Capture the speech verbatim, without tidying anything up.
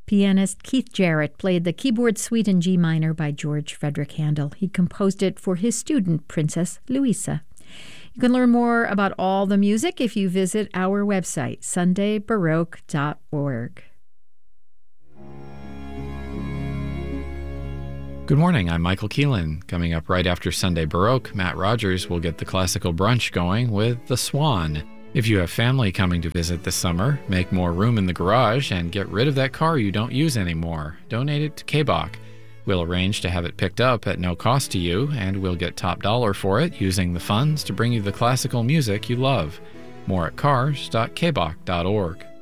Pianist Keith Jarrett played the keyboard suite in G minor by George Frederick Handel. He composed it for his student, Princess Louisa. You can learn more about all the music if you visit our website, sunday baroque dot org. Good morning, I'm Michael Keelan. Coming up right after Sunday Baroque, Matt Rogers will get the classical brunch going with The Swan. If you have family coming to visit this summer, make more room in the garage and get rid of that car you don't use anymore. Donate it to K B O C. We'll arrange to have it picked up at no cost to you, and we'll get top dollar for it using the funds to bring you the classical music you love. More at cars dot k b o c dot org.